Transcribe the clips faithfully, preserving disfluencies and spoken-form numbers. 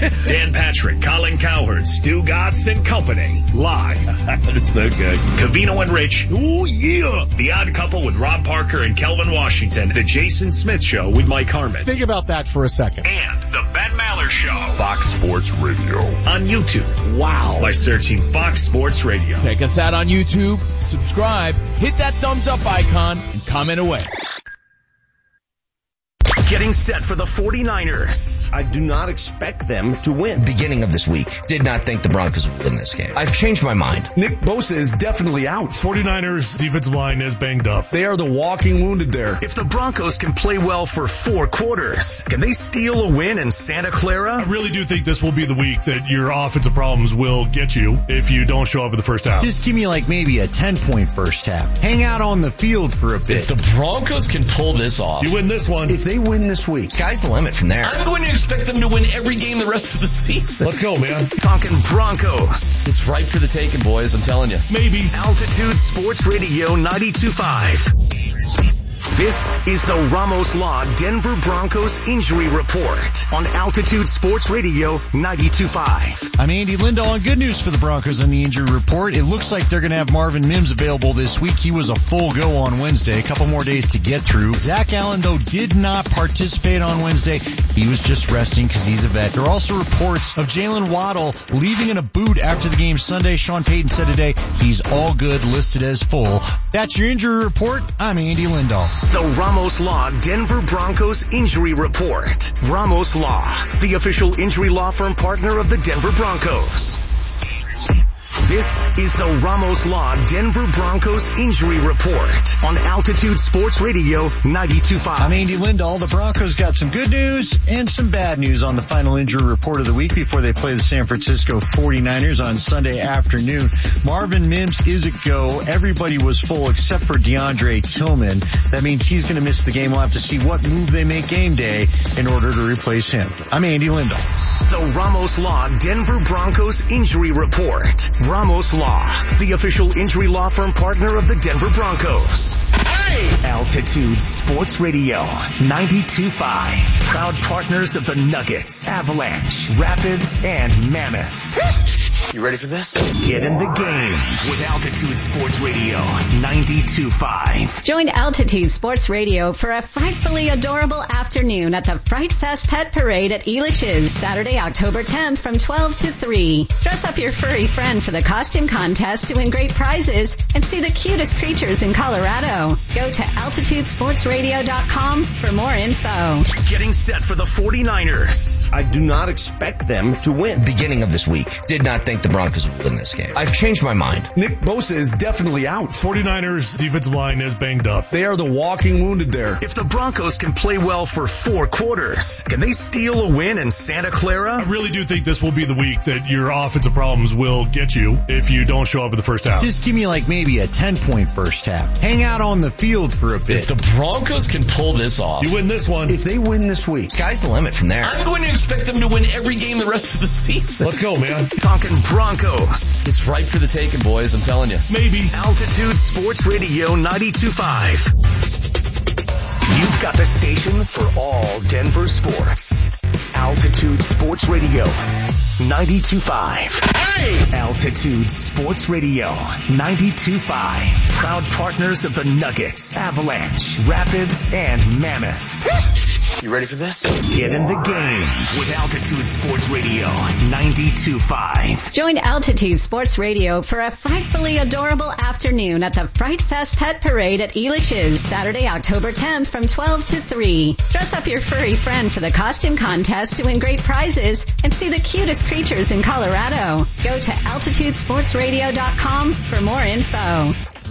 Dan Patrick, Colin Cowherd, Stu Gatz and Company. Live. That's so good. Covino and Rich. Oh, yeah. The Odd Couple with Rob Parker and Kelvin Washington. The Jason Smith Show with Mike Harmon. Think about that for a second. And the Ben Maller Show. Fox Sports Radio. On YouTube. Wow. By searching Fox Sports Radio. Check us out on YouTube. Subscribe. Hit that thumbs up icon and comment away. Getting set for the forty-niners. I do not expect them to win. Beginning of this week, did not think the Broncos would win this game. I've changed my mind. Nick Bosa is definitely out. forty-niners defensive line is banged up. They are the walking wounded there. If the Broncos can play well for four quarters, can they steal a win in Santa Clara? I really do think this will be the week that your offensive problems will get you if you don't show up in the first half. Just give me like maybe a ten-point first half. Hang out on the field for a bit. If the Broncos can pull this off. You win this one. If they win this week. Sky's the limit from there. I'm going to expect them to win every game the rest of the season. Let's go, man. Talking Broncos. It's ripe for the taking, boys. I'm telling you. Maybe. Altitude Sports Radio ninety-two point five. This is the Ramos Law Denver Broncos Injury Report on Altitude Sports Radio ninety-two point five. I'm Andy Lindahl, and good news for the Broncos on the injury report. It looks like they're going to have Marvin Mims available this week. He was a full go on Wednesday. A couple more days to get through. Zach Allen, though, did not participate on Wednesday. He was just resting because he's a vet. There are also reports of Jalen Waddle leaving in a boot after the game Sunday. Sean Payton said today he's all good, listed as full. That's your injury report. I'm Andy Lindahl. The Ramos Law Denver Broncos Injury Report. Ramos Law, the official injury law firm partner of the Denver Broncos. This is the Ramos Law Denver Broncos Injury Report on Altitude Sports Radio ninety-two point five. I'm Andy Lindahl. The Broncos got some good news and some bad news on the final injury report of the week before they play the San Francisco forty-niners on Sunday afternoon. Marvin Mims is a go. Everybody was full except for DeAndre Tillman. That means he's going to miss the game. We'll have to see what move they make game day in order to replace him. I'm Andy Lindahl. The Ramos Law Denver Broncos Injury Report. Ramos Law, the official injury law firm partner of the Denver Broncos. Hey! Altitude Sports Radio ninety-two point five. Proud partners of the Nuggets, Avalanche, Rapids, and Mammoth. You ready for this? Get in the game with Altitude Sports Radio ninety-two point five. Join Altitude Sports Radio for a frightfully adorable afternoon at the Fright Fest Pet Parade at Elitch's, Saturday, October tenth from twelve to three. Dress up your furry friend for the costume contest to win great prizes and see the cutest creatures in Colorado. Go to altitude sports radio dot com for more info. Getting set for the forty-niners. I do not expect them to win. Beginning of this week, did not think the Broncos would win this game. I've changed my mind. Nick Bosa is definitely out. forty-niners defensive line is banged up. They are the walking wounded there. If the Broncos can play well for four quarters, can they steal a win in Santa Clara? I really do think this will be the week that your offensive problems will get you if you don't show up in the first half. Just give me like maybe a ten-point first half. Hang out on the field for a bit. If the Broncos can pull this off. You win this one. If they win this week. Sky's the limit from there. I'm going to expect them to win every game the rest of the season. Let's go, man. Talking Broncos. It's ripe for the taking, boys. I'm telling you. Maybe. Altitude Sports Radio ninety-two point five. You've got the station for all Denver sports. Altitude Sports Radio ninety-two point five. Hey! Altitude Sports Radio ninety-two point five. Proud partners of the Nuggets, Avalanche, Rapids, and Mammoth. You ready for this? Get in the game with Altitude Sports Radio ninety-two point five. Join Altitude Sports Radio for a frightfully adorable afternoon at the Fright Fest Pet Parade at Elitch's, Saturday, October tenth from twelve to three. Dress up your furry friend for the costume contest to win great prizes and see the cutest creatures in Colorado. Go to altitude sports radio dot com for more info.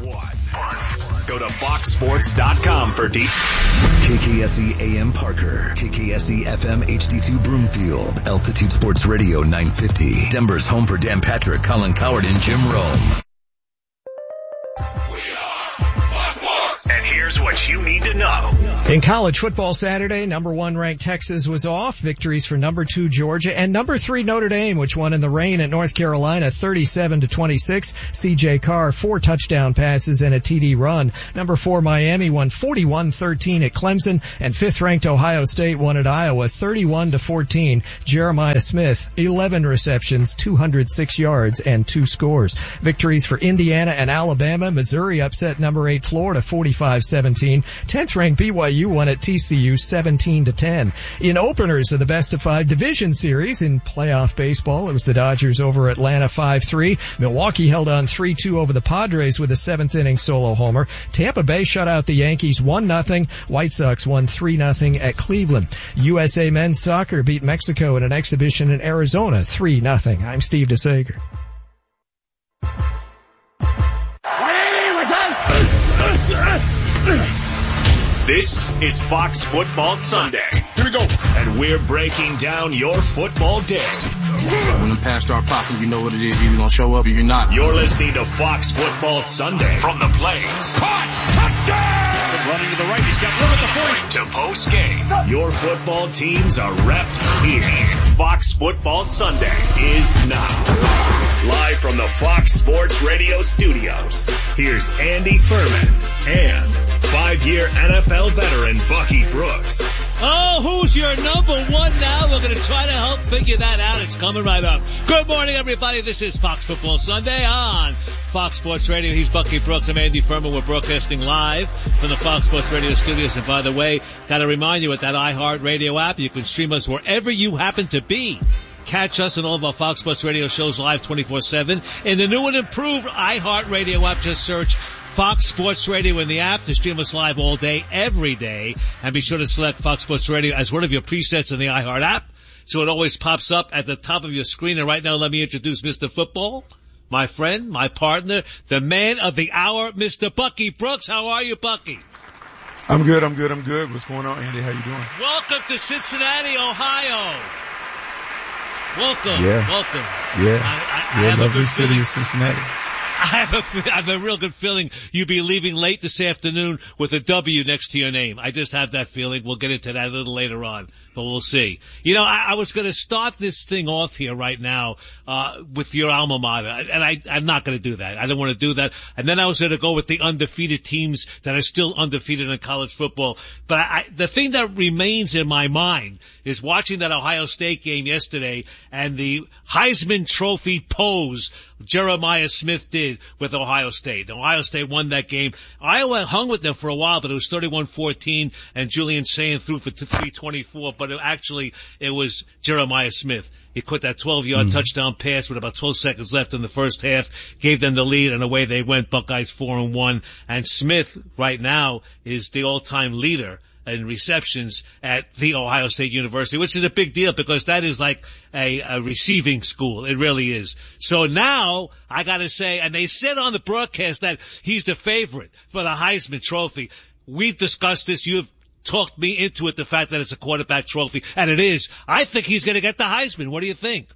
Go to fox sports dot com for deep. K K S E A M Parker, K K S E F M H D two Broomfield, Altitude Sports Radio nine fifty, Denver's home for Dan Patrick, Colin Cowherd, and Jim Rome. And here Here's what you need to know. In college football Saturday, number one ranked Texas was off. Victories for number two Georgia and number three Notre Dame, which won in the rain at North Carolina thirty-seven to twenty-six. C J Carr, four touchdown passes and a T D run. Number four Miami won forty-one thirteen at Clemson, and fifth ranked Ohio State won at Iowa thirty-one to fourteen. Jeremiah Smith, eleven receptions, two hundred six yards and two scores. Victories for Indiana and Alabama. Missouri upset number eight Florida forty-five seventeen. tenth ranked B Y U won at T C U seventeen to ten. In openers of the best of five division series in playoff baseball, it was the Dodgers over Atlanta five three. Milwaukee held on three two over the Padres with a seventh inning solo homer. Tampa Bay shut out the Yankees one nothing. White Sox won three nothing at Cleveland. U S A men's soccer beat Mexico in an exhibition in Arizona three nothing. I'm Steve DeSager. This is Fox Football Sunday. Here we go. And we're breaking down your football day. When the pass start popping, you know what it is. You're going to show up or you're not. You're listening to Fox Football Sunday from the Plains. Caught! Touchdown! Running to the right. He's got room at the point. To post game. Your football teams are repped here. Fox Football Sunday is now. Live from the Fox Sports Radio studios, here's Andy Furman and five-year N F L veteran Bucky Brooks. Oh, who's your number one now? We're going to try to help figure that out. It's coming right up. Good morning, everybody. This is Fox Football Sunday on Fox Sports Radio. He's Bucky Brooks. I'm Andy Furman. We're broadcasting live from the Fox Sports Radio studios. And by the way, got to remind you, with that iHeartRadio app, you can stream us wherever you happen to be. Catch us and all of our Fox Sports Radio shows live twenty-four seven. In the new and improved iHeartRadio app, just search Fox Sports Radio in the app to stream us live all day, every day. And be sure to select Fox Sports Radio as one of your presets in the iHeart app, so it always pops up at the top of your screen. And right now, let me introduce Mister Football, my friend, my partner, the man of the hour, Mister Bucky Brooks. How are you, Bucky? I'm good, I'm good, I'm good. What's going on, Andy? How you doing? Welcome to Cincinnati, Ohio. Welcome, yeah. welcome. Yeah, I, I, yeah, I have lovely a good city feeling. of Cincinnati. I have a, I have a real good feeling you'll be leaving late this afternoon with a W next to your name. I just have that feeling. We'll get into that a little later on, but we'll see. You know, I, I was going to start this thing off here right now uh with your alma mater, and I, I'm not going to do that. I don't want to do that. And then I was going to go with the undefeated teams that are still undefeated in college football. But I, the thing that remains in my mind is watching that Ohio State game yesterday and the Heisman Trophy pose Jeremiah Smith did with Ohio State. Ohio State won that game. Iowa hung with them for a while, but it was thirty-one fourteen, and Julian Sayin threw for three twenty-four, but it actually, it was Jeremiah Smith. He caught that twelve-yard mm-hmm. touchdown pass with about twelve seconds left in the first half, gave them the lead, and away they went. Buckeyes four and one. And Smith, right now, is the all-time leader in receptions at the Ohio State University, which is a big deal because that is like a, a receiving school. It really is. So now I got to say, and they said on the broadcast that he's the favorite for the Heisman Trophy. We've discussed this. You've talked me into it, the fact that it's a quarterback trophy, and it is. I think he's going to get the Heisman. What do you think?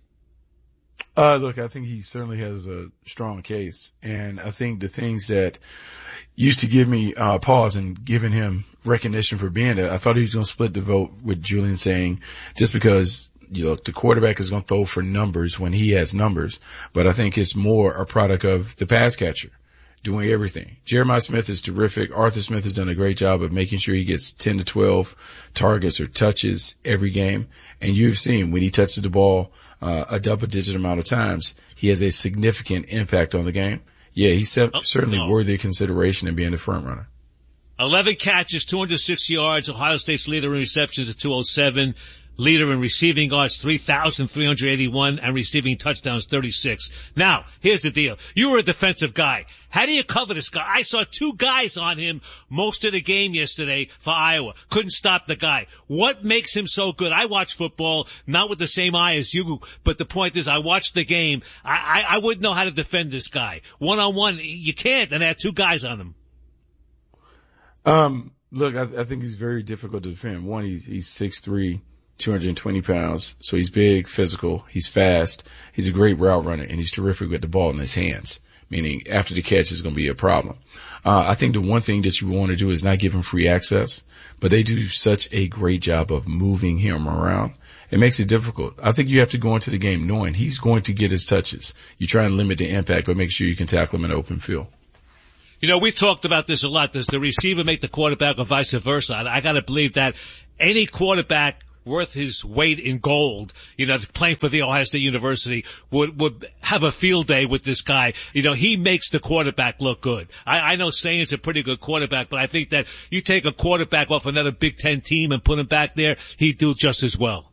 Uh, look, I think he certainly has a strong case, and I think the things that used to give me uh pause and giving him recognition for being there, I thought he was going to split the vote with Julian Sayin just because, you know, the quarterback is going to throw for numbers when he has numbers, but I think it's more a product of the pass catcher doing everything. Jeremiah Smith is terrific. Arthur Smith has done a great job of making sure he gets ten to twelve targets or touches every game. And you've seen when he touches the ball uh, a double digit amount of times, he has a significant impact on the game. Yeah, he's se- oh, certainly no. worthy of consideration in being the front runner. eleven catches, two hundred six yards. Ohio State's leader in receptions at two oh seven. Leader in receiving yards, three thousand three hundred eighty-one, and receiving touchdowns, thirty-six. Now, here's the deal. You were a defensive guy. How do you cover this guy? I saw two guys on him most of the game yesterday for Iowa. Couldn't stop the guy. What makes him so good? I watch football, not with the same eye as you, but the point is I watched the game. I, I, I wouldn't know how to defend this guy. One-on-one, you can't, and they had two guys on him. Um, look, I, I think he's very difficult to defend. One, he's, he's six three. two hundred twenty pounds. So he's big, physical, he's fast, he's a great route runner, and he's terrific with the ball in his hands, meaning after the catch is going to be a problem. Uh, I think the one thing that you want to do is not give him free access, but they do such a great job of moving him around. It makes it difficult. I think you have to go into the game knowing he's going to get his touches. You try and limit the impact, but make sure you can tackle him in open field. You know, we talked about this a lot. Does the receiver make the quarterback or vice versa? I, I got to believe that any quarterback worth his weight in gold, you know, playing for the Ohio State University would, would have a field day with this guy. You know, he makes the quarterback look good. I, I know Saints a pretty good quarterback, but I think that you take a quarterback off another Big Ten team and put him back there, he'd do just as well.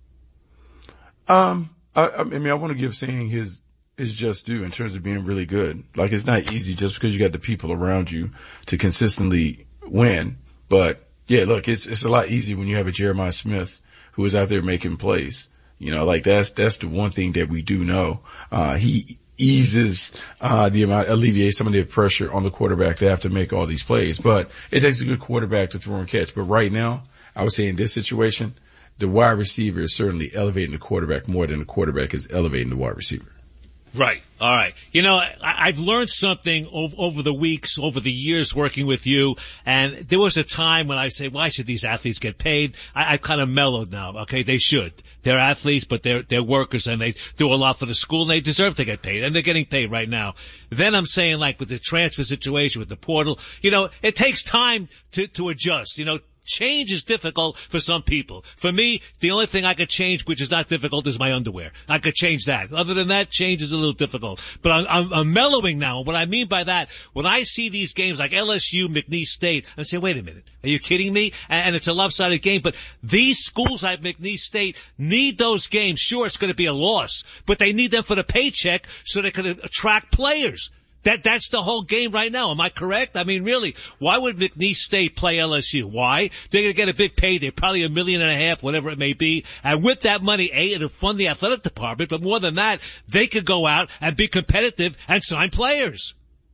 Um, I, I mean, I want to give Saying his, his just due in terms of being really good. Like, it's not easy just because you got the people around you to consistently win, but yeah, look, it's, it's a lot easier when you have a Jeremiah Smith who is out there making plays. You know, like that's, that's the one thing that we do know. Uh, he eases, uh, the amount, alleviates some of the pressure on the quarterback to have to make all these plays, but it takes a good quarterback to throw and catch. But right now, I would say in this situation, the wide receiver is certainly elevating the quarterback more than the quarterback is elevating the wide receiver. Right. All right. You know, I, I've learned something over, over the weeks, over the years working with you, and there was a time when I say, why should these athletes get paid? I, I've kind of mellowed now. Okay, they should. They're athletes, but they're they're workers, and they do a lot for the school, and they deserve to get paid, and they're getting paid right now. Then I'm saying, like with the transfer situation, with the portal, you know, it takes time to to adjust. You know, change is difficult for some people. For me, the only thing I could change, which is not difficult, is my underwear. I could change that. Other than that, change is a little difficult. But I'm, I'm, I'm mellowing now. What I mean by that, when I see these games like L S U, McNeese State, I say, wait a minute, are you kidding me? And, and it's a lopsided game, but these schools like McNeese State need those games. Sure, it's going to be a loss, but they need them for the paycheck so they can attract players. That, that's the whole game right now. Am I correct? I mean, really, why would McNeese State play L S U? Why? They're going to get a big payday, probably a million and a half, whatever it may be. And with that money, A, it'll fund the athletic department, but more than that, they could go out and be competitive and sign players.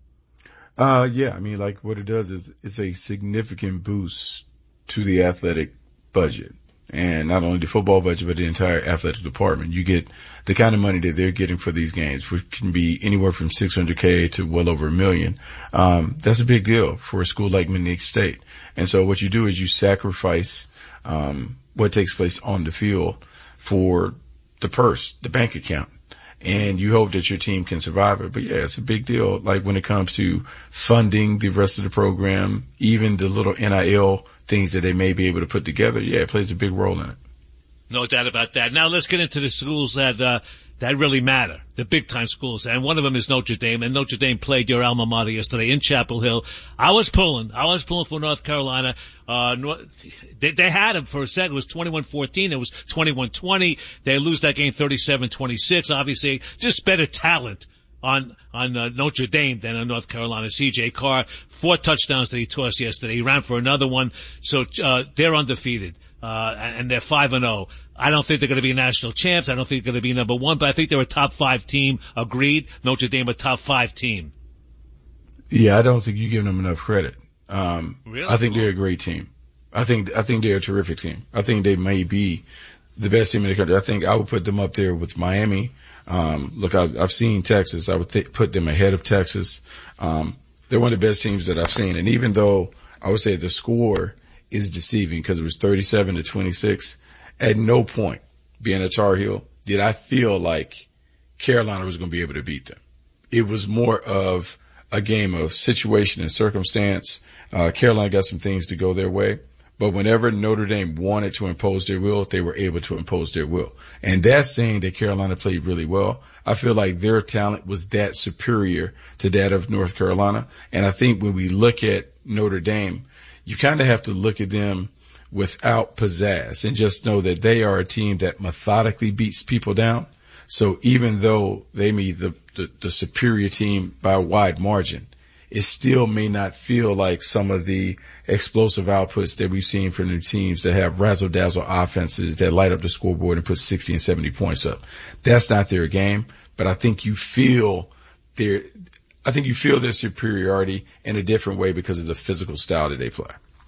Uh, yeah, I mean, like what it does is it's a significant boost to the athletic budget. And not only the football budget, but the entire athletic department. You get the kind of money that they're getting for these games, which can be anywhere from six hundred K to well over a million. Um, that's a big deal for a school like McNeese State. And so what you do is you sacrifice, um, what takes place on the field for the purse, the bank account. And you hope that your team can survive it. But yeah, it's a big deal. Like when it comes to funding the rest of the program, even the little N I L things that they may be able to put together. Yeah, it plays a big role in it. No doubt about that. Now let's get into the schools that, uh, that really matter. The big time schools. And one of them is Notre Dame. And Notre Dame played your alma mater yesterday in Chapel Hill. I was pulling. I was pulling for North Carolina. Uh, they, they had them for a second. It was twenty-one fourteen. It was twenty-one twenty. They lose that game thirty-seven twenty-six. Obviously, just better talent on, on uh, Notre Dame than on North Carolina. C J Carr, four touchdowns that he tossed yesterday. He ran for another one. So, uh, they're undefeated. Uh, and they're five and oh. I don't think they're going to be national champs. I don't think they're going to be number one, but I think they're a top five team. Agreed. Notre Dame a top five team. Yeah, I don't think you give them enough credit. Um, really? I think they're a great team. I think, I think they're a terrific team. I think they may be the best team in the country. I think I would put them up there with Miami. Um, look, I've, I've seen Texas. I would th- put them ahead of Texas. Um, they're one of the best teams that I've seen. And even though I would say the score is deceiving because it was thirty-seven to twenty-six, at no point, being a Tar Heel, did I feel like Carolina was going to be able to beat them. It was more of a game of situation and circumstance. Uh, Carolina got some things to go their way, but whenever Notre Dame wanted to impose their will, they were able to impose their will. And that's saying that Carolina played really well. I feel like their talent was that superior to that of North Carolina. And I think when we look at Notre Dame, you kind of have to look at them without pizzazz and just know that they are a team that methodically beats people down. So even though they may be the, the, the superior team by a wide margin, it still may not feel like some of the explosive outputs that we've seen from new teams that have razzle-dazzle offenses that light up the scoreboard and put sixty and seventy points up. That's not their game, but I think you feel their, I think you feel their superiority in a different way because of the physical style that they play.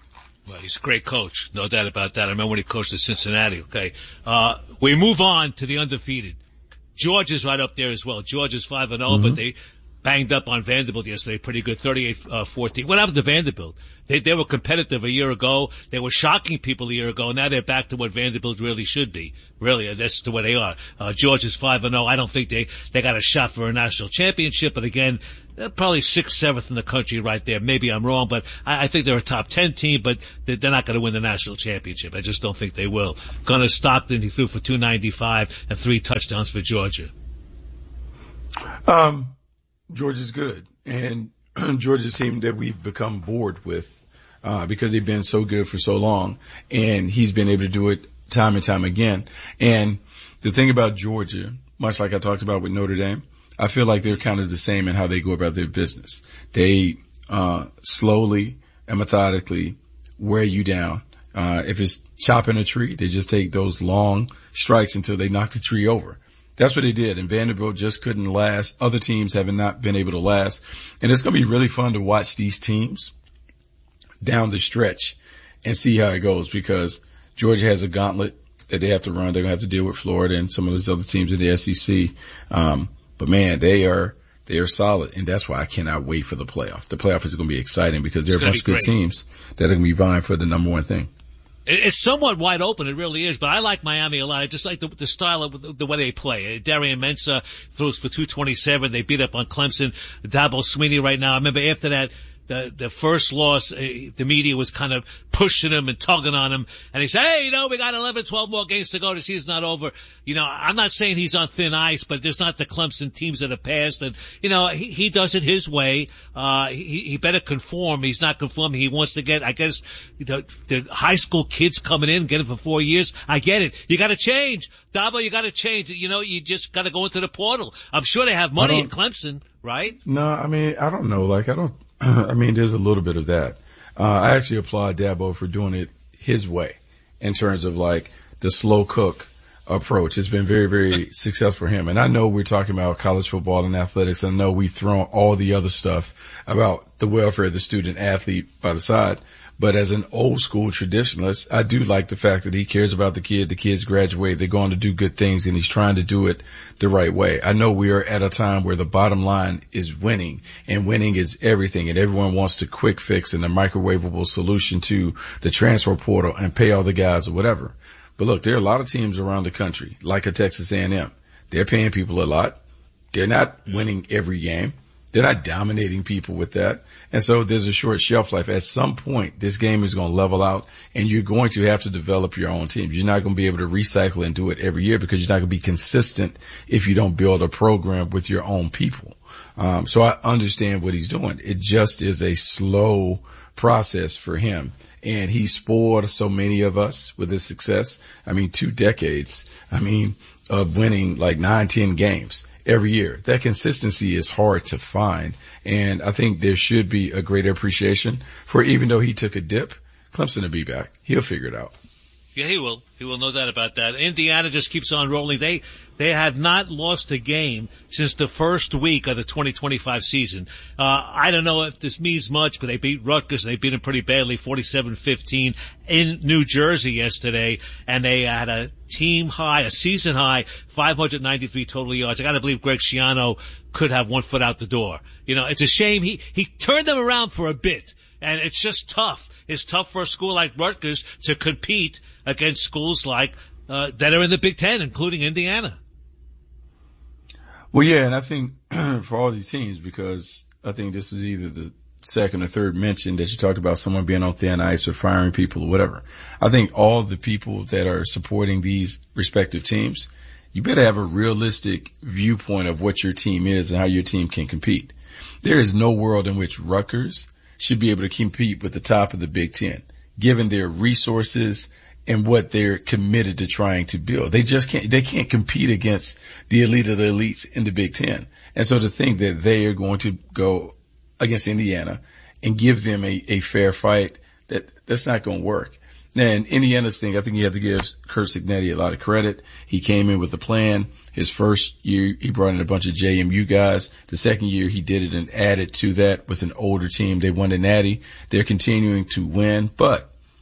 Well, he's a great coach. No doubt about that. I remember when he coached at Cincinnati. Okay. Uh, we move on to the undefeated. Georgia's right up there as well. Georgia's five and oh, mm-hmm. but they banged up on Vanderbilt yesterday. Pretty good. thirty-eight fourteen. What happened to Vanderbilt? They, they were competitive a year ago. They were shocking people a year ago. Now they're back to what Vanderbilt really should be. Really, that's to where they are. Uh, Georgia's five and oh. I don't think they, they got a shot for a national championship, but again, they're probably sixth, seventh in the country right there. Maybe I'm wrong, but I, I think they're a top ten team, but they're, they're not going to win the national championship. I just don't think they will. Gunnar Stockton, he threw for two ninety-five and three touchdowns for Georgia. Um, Georgia's good, and Georgia's team that we've become bored with, uh, because they've been so good for so long, and he's been able to do it time and time again. And the thing about Georgia, much like I talked about with Notre Dame, I feel like they're kind of the same in how they go about their business. They, uh, slowly and methodically wear you down. Uh, if it's chopping a tree, they just take those long strikes until they knock the tree over. That's what they did, and Vanderbilt just couldn't last. Other teams have not been able to last. And it's going to be really fun to watch these teams down the stretch and see how it goes, because Georgia has a gauntlet that they have to run. They're going to have to deal with Florida and some of those other teams in the S E C. Um, but man, they are, they are solid, and that's why I cannot wait for the playoff. The playoff is going to be exciting because there are a bunch of good teams that are going to be vying for the number one thing. It's somewhat wide open, it really is, but I like Miami a lot. I just like the, the style of the way they play. Darian Mensah throws for two twenty-seven. They beat up on Clemson. Dabo Swinney right now. I remember after that, the, the first loss, uh, the media was kind of pushing him and tugging on him. And he said, hey, you know, we got eleven, twelve more games to go. The season's not over. You know, I'm not saying he's on thin ice, but there's not the Clemson teams that have passed. And, you know, he, he does it his way. Uh, he, he better conform. He's not conforming. He wants to get, I guess, the, the high school kids coming in, get him for four years. I get it. You gotta change. Dabo, you gotta change. You know, you just gotta go into the portal. I'm sure they have money in Clemson, right? No, I mean, I don't know. Like, I don't, I mean, there's a little bit of that. Uh, I actually applaud Dabo for doing it his way in terms of like the slow cook approach. It's been very, very successful for him. And I know we're talking about college football and athletics. I know we've thrown all the other stuff about the welfare of the student athlete by the side. But as an old school traditionalist, I do like the fact that he cares about the kid. The kids graduate. They're going to do good things, and he's trying to do it the right way. I know we are at a time where the bottom line is winning, and winning is everything, and everyone wants the quick fix and the microwavable solution to the transfer portal and pay all the guys or whatever. But look, there are a lot of teams around the country, like a Texas A and M. They're paying people a lot. They're not winning every game. They're not dominating people with that. And so there's a short shelf life. At some point, this game is going to level out, and you're going to have to develop your own team. You're not going to be able to recycle and do it every year because you're not going to be consistent if you don't build a program with your own people. Um, so I understand what he's doing. It just is a slow process for him. And he spoiled so many of us with his success. I mean, two decades, I mean, of winning like nine, ten games every year. That consistency is hard to find. And I think there should be a greater appreciation for, even though he took a dip, Clemson will be back. He'll figure it out. Yeah, he will. He will, no doubt about that. Indiana just keeps on rolling. They, they have not lost a game since the first week of the twenty twenty-five season. Uh, I don't know if this means much, but they beat Rutgers and they beat them pretty badly, forty-seven fifteen in New Jersey yesterday. And they had a team high, a season high, five hundred ninety-three total yards. I gotta believe Greg Schiano could have one foot out the door. You know, it's a shame he, he turned them around for a bit. And it's just tough. It's tough for a school like Rutgers to compete against schools like, uh, that are in the Big Ten, including Indiana. Well, yeah, and I think for all these teams, because I think this is either the second or third mention that you talked about someone being on thin ice or firing people or whatever. I think all the people that are supporting these respective teams, you better have a realistic viewpoint of what your team is and how your team can compete. There is no world in which Rutgers should be able to compete with the top of the Big Ten, given their resources and what they're committed to trying to build. They just can't, they can't compete against the elite of the elites in the Big Ten. And so to think that they are going to go against Indiana and give them a, a fair fight, that, that's not going to work. And Indiana's thing, I think you have to give Curt Cignetti a lot of credit. He came in with a plan. His first year, he brought in a bunch of J M U guys. The second year, he did it and added to that with an older team. They won the Natty. They're continuing to win, but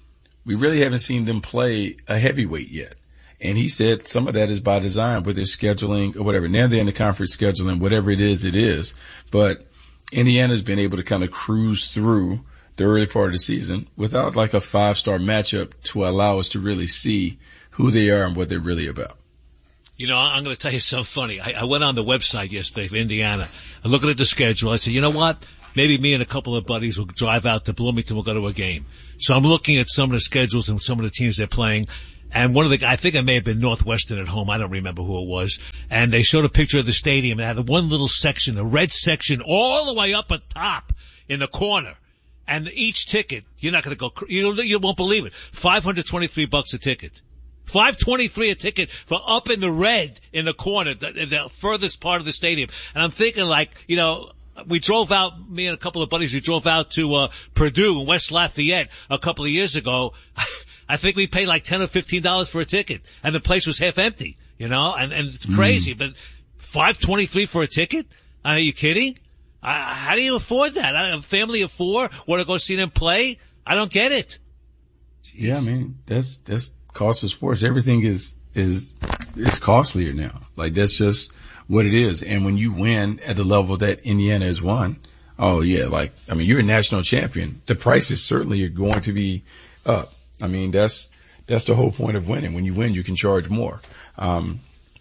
we really haven't seen them play a heavyweight yet. And he said some of that is by design with their scheduling or whatever. Now they're in the conference scheduling, whatever it is, it is. But Indiana's been able to kind of cruise through the early part of the season without like a five-star matchup to allow us to really see who they are and what they're really about. You know, I'm going to tell you something funny. I, I went on the website yesterday for Indiana. I'm looking at the schedule. I said, you know what? Maybe me and a couple of buddies will drive out to Bloomington. We'll go to a game. So I'm looking at some of the schedules and some of the teams they're playing. And one of the, I think it may have been Northwestern at home. I don't remember who it was. And they showed a picture of the stadium and had one little section, a red section all the way up at top in the corner. And each ticket, you're not going to go, you, you won't believe it, five hundred twenty-three bucks a ticket. five twenty-three a ticket for up in the red in the corner, the, the furthest part of the stadium. And I'm thinking like, you know, we drove out, me and a couple of buddies, we drove out to, uh, Purdue in West Lafayette a couple of years ago. I think we paid like ten or fifteen dollars for a ticket and the place was half empty, you know, and, and it's crazy, mm. but five twenty-three for a ticket? Are you kidding? Uh, how do you afford that? A family of four want to go see them play? I don't get it. Jeez. Yeah, I mean, that's, that's cost of sports. Everything is, is, it's costlier now. Like that's just what it is. And when you win at the level that Indiana has won, oh yeah, like, I mean, you're a national champion. The prices certainly are going to be up. I mean, that's, that's the whole point of winning. When you win, you can charge more. Um,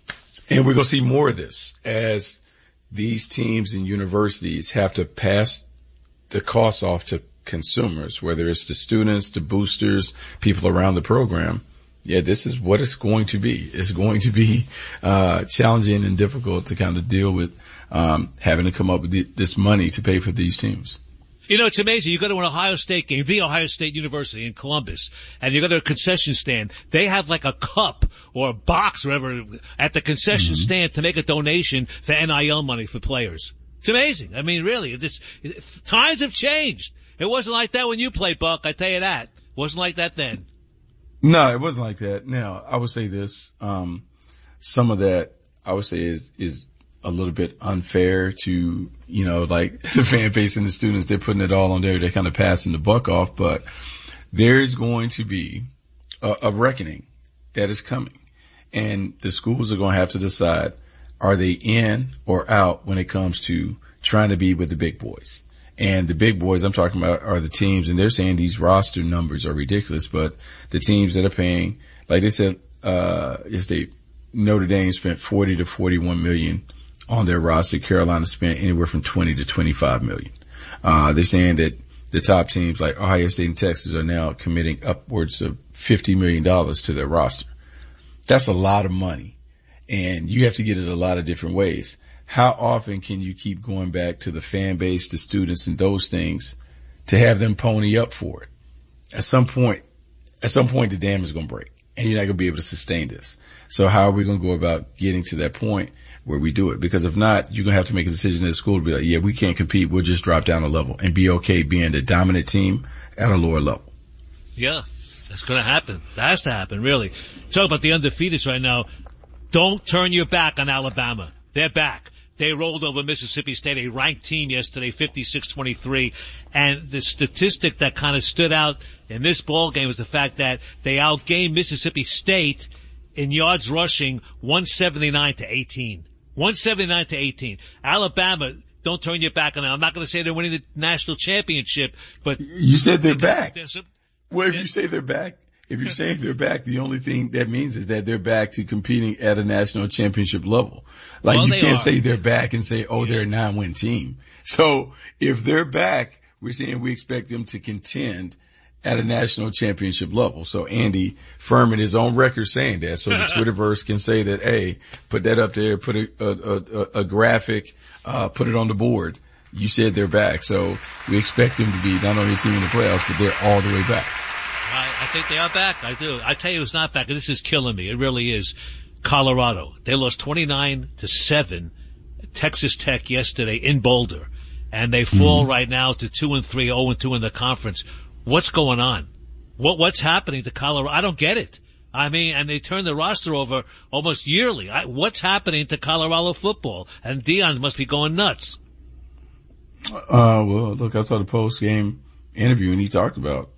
and we're going to see more of this as these teams and universities have to pass the costs off to consumers, whether it's the students, the boosters, people around the program. Yeah, this is what it's going to be. It's going to be, uh, challenging and difficult to kind of deal with, um, having to come up with this money to pay for these teams. You know, it's amazing. You go to an Ohio State game, the Ohio State University in Columbus, and you go to a concession stand. They have like a cup or a box or whatever at the concession mm-hmm. stand to make a donation for N I L money for players. It's amazing. I mean, really, this, times have changed. It wasn't like that when you played, Buck. I tell you that. It wasn't like that then. No, it wasn't like that. Now, I would say this, um, some of that I would say is, is a little bit unfair to, you know, like the fan base and the students. They're putting it all on there. They're kind of passing the buck off, but there is going to be a, a reckoning that is coming, and the schools are going to have to decide, are they in or out when it comes to trying to be with the big boys? And the big boys I'm talking about are the teams, and they're saying these roster numbers are ridiculous, but the teams that are paying, like they said, uh, is they, Notre Dame spent forty to forty-one million on their roster. Carolina spent anywhere from twenty to twenty-five million. Uh, they're saying that the top teams like Ohio State and Texas are now committing upwards of fifty million dollars to their roster. That's a lot of money, and you have to get it a lot of different ways. How often can you keep going back to the fan base, the students, and those things to have them pony up for it? At some point, at some point, the dam is going to break, and you're not going to be able to sustain this. So how are we going to go about getting to that point where we do it? Because if not, you're going to have to make a decision at school to be like, yeah, we can't compete. We'll just drop down a level and be okay being the dominant team at a lower level. Yeah, that's going to happen. That has to happen, really. Talk about the undefeateds right now. Don't turn your back on Alabama. They're back. They rolled over Mississippi State, a ranked team yesterday, fifty-six twenty-three. And the statistic that kind of stood out in this ball game was the fact that they outgained Mississippi State in yards rushing one seventy-nine to eighteen. one seventy-nine to eighteen. Alabama, don't turn your back on them. I'm not going to say they're winning the national championship, but you said they're back. Well, if you say they're back, if you're saying they're back, the only thing that means is that they're back to competing at a national championship level. Like well, you can't are. say they're back and say, oh, yeah. they're a nine-win team. So if they're back, we're saying we expect them to contend at a national championship level. So Andy Furman is on record saying that. So the Twitterverse can say that, hey, put that up there, put a, a, a, a graphic, uh, put it on the board. You said they're back. So we expect them to be not only a team in the playoffs, but they're all the way back. I, I think they are back. I do. I tell you who's not back, and this is killing me. It really is. Colorado. They lost twenty-nine to seven at Texas Tech yesterday in Boulder. And they fall mm-hmm. right now to two and three, oh and two in the conference. What's going on? What, what's happening to Colorado? I don't get it. I mean, and they turn the roster over almost yearly. I, what's happening to Colorado football? And Deion must be going nuts. Uh, well, look, I saw the post-game interview and he talked about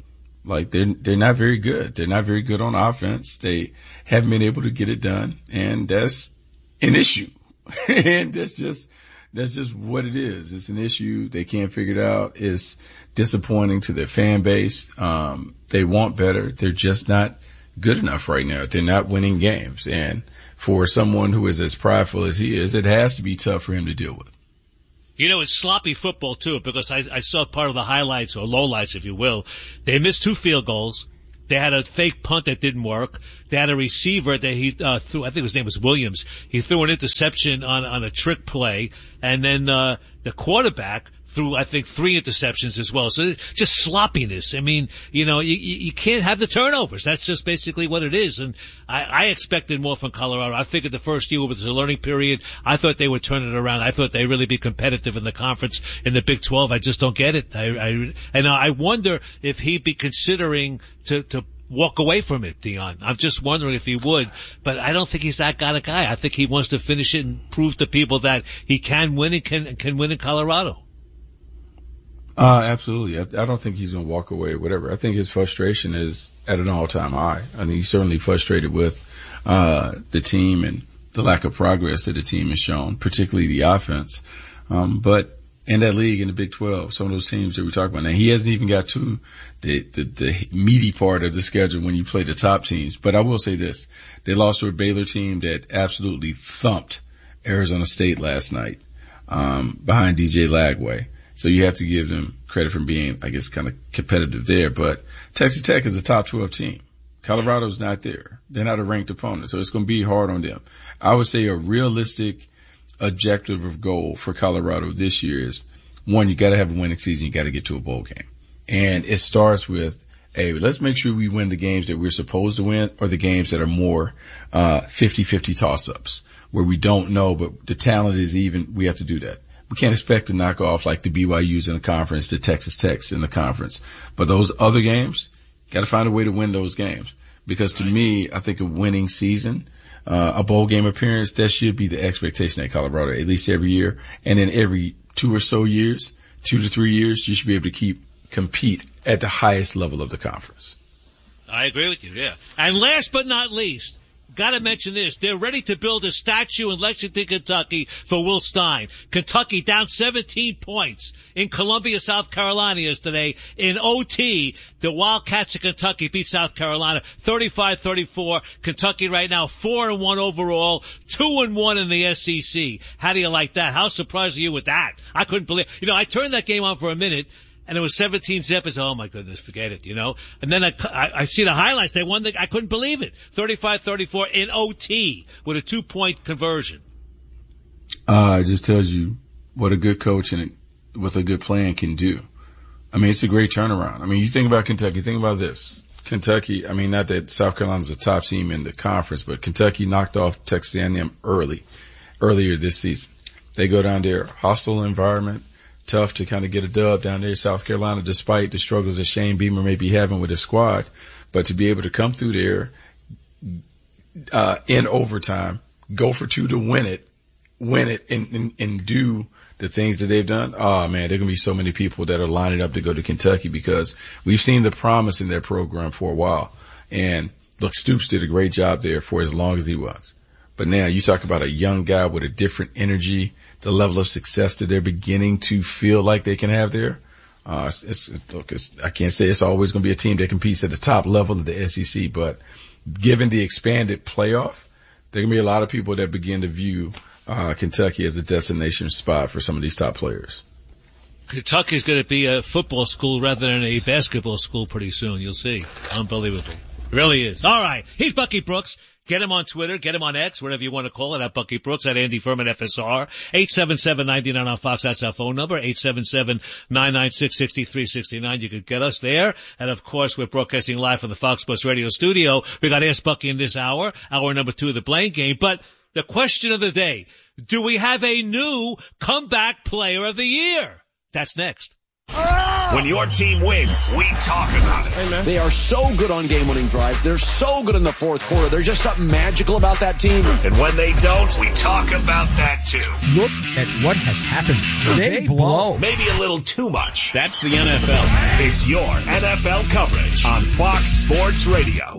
Like they're, they're not very good. They're not very good on offense. They haven't been able to get it done. And that's an issue. And that's just, that's just what it is. It's an issue. They can't figure it out. It's disappointing to their fan base. Um, they want better. They're just not good enough right now. They're not winning games. And for someone who is as prideful as he is, it has to be tough for him to deal with. You know, it's sloppy football too, because I, I saw part of the highlights, or lowlights, if you will. They missed two field goals. They had a fake punt that didn't work. They had a receiver that he uh, threw, I think his name was Williams. He threw an interception on, on a trick play, and then uh, the quarterback threw, I think, three interceptions as well. So just sloppiness. I mean, you know, you, you can't have the turnovers. That's just basically what it is. And I, I expected more from Colorado. I figured the first year was a learning period. I thought they would turn it around. I thought they'd really be competitive in the conference. In the Big twelve, I just don't get it. I, I, and I wonder if he'd be considering to, to walk away from it, Dion. I'm just wondering if he would, but I don't think he's that kind of guy. I think he wants to finish it and prove to people that he can win and can, can win in Colorado. Uh, absolutely. I, I don't think he's going to walk away or whatever. I think his frustration is at an all-time high. I think he's certainly frustrated with, uh, the team and the lack of progress that the team has shown, particularly the offense. Um, but in that league, in the Big twelve, some of those teams that we talk about now, he hasn't even got to the, the, the meaty part of the schedule when you play the top teams. But I will say this. They lost to a Baylor team that absolutely thumped Arizona State last night, um, behind D J Lagway. So you have to give them credit for being, I guess, kind of competitive there. But Texas Tech is a top twelve team. Colorado's not there. They're not a ranked opponent, so it's going to be hard on them. I would say a realistic objective of goal for Colorado this year is, one, you got to have a winning season. You got to get to a bowl game. And it starts with, hey, let's make sure we win the games that we're supposed to win, or the games that are more uh fifty-fifty toss-ups where we don't know, but the talent is even. We have to do that. We can't expect to knock off like the B Y U's in the conference, the Texas Tech's in the conference. But those other games, got to find a way to win those games. Because to me, I think a winning season, uh, a bowl game appearance, that should be the expectation at Colorado, at least every year. And then every two or so years, two to three years, you should be able to keep, compete at the highest level of the conference. I agree with you, yeah. And last but not least, gotta mention this. They're ready to build a statue in Lexington, Kentucky for Will Stein. Kentucky down seventeen points in Columbia, South Carolina yesterday. In O T, the Wildcats of Kentucky beat South Carolina thirty-five thirty-four. Kentucky right now four and one overall, two and one in the S E C. How do you like that? How surprised are you with that? I couldn't believe, you know, I turned that game on for a minute, and it was seventeen zip. I said, oh my goodness, forget it, you know. And then I, I, I see the highlights. They won the, I couldn't believe it. thirty-five thirty-four in O T with a two-point conversion. Uh, it just tells you what a good coach and with a good plan can do. I mean, it's a great turnaround. I mean, you think about Kentucky, think about this. Kentucky, I mean, not that South Carolina's a top team in the conference, but Kentucky knocked off Texas A and M early, earlier this season. They go down there, hostile environment. Tough to kind of get a dub down there in South Carolina, despite the struggles that Shane Beamer may be having with his squad. But to be able to come through there, uh, in overtime, go for two to win it, win it and, and, and do the things that they've done. Oh man, there are going to be so many people that are lining up to go to Kentucky because we've seen the promise in their program for a while. And look, Stoops did a great job there for as long as he was. But now you talk about a young guy with a different energy, the level of success that they're beginning to feel like they can have there. Uh, it's, it's, look, it's, I can't say it's always going to be a team that competes at the top level of the S E C, but given the expanded playoff, there are going to be a lot of people that begin to view, uh, Kentucky as a destination spot for some of these top players. Kentucky's going to be a football school rather than a basketball school pretty soon. You'll see. Unbelievable. It really is. All right. He's Bucky Brooks. Get him on Twitter, get him on X, whatever you want to call it, at Bucky Brooks, at Andy Furman F S R, eight seven seven, nine nine on Fox, that's our phone number, eight seven seven, nine nine six, six three six nine. You could get us there. And of course, we're broadcasting live from the Fox Sports Radio studio. We got Ask Bucky in this hour, hour number two of the Blame Game. But the question of the day, do we have a new comeback player of the year? That's next. When your team wins, we talk about it. Hey, man. They are so good on game-winning drives. They're so good in the fourth quarter. There's just something magical about that team. And when they don't, we talk about that too. Look at what has happened. They, they blow. Maybe a little too much. That's the N F L. It's your N F L coverage on Fox Sports Radio.